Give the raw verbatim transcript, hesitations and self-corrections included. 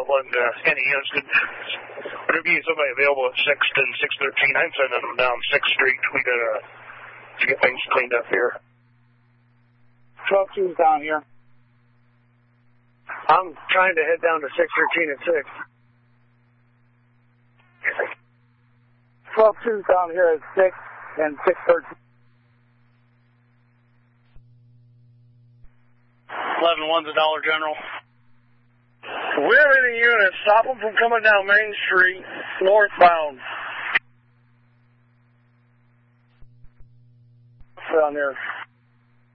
available, and uh, any units could, would there be somebody available at sixth and six thirteen? I'm sending them down sixth Street. We got to to get things cleaned up here. twelve two's down here. I'm trying to head down to six thirteen at six. twelve two's down here at six and six thirteen. eleven one's a Dollar General. Where are the units? Stop them from coming down Main Street northbound. Down there.